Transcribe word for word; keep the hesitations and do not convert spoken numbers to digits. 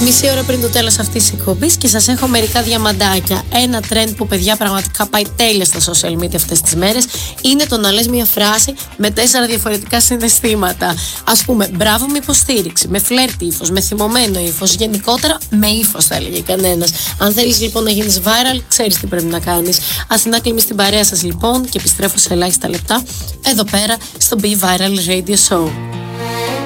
Μισή ώρα πριν το τέλος αυτής της εκπομπής και σας έχω μερικά διαμαντάκια. Ένα trend που, παιδιά, πραγματικά πάει τέλεια στα social media αυτές τις μέρες είναι το να λες μια φράση με τέσσερα διαφορετικά συναισθήματα. Ας πούμε, μπράβο με υποστήριξη, με φλερτ ύφος, με θυμωμένο ύφος, γενικότερα με ύφος θα έλεγε κανένας. Αν θέλεις λοιπόν να γίνεις viral, ξέρεις τι πρέπει να κάνεις. Αθηνά Κλίμη στην παρέα σας λοιπόν και επιστρέφω σε ελάχιστα λεπτά εδώ πέρα στο Be Viral Radio Show.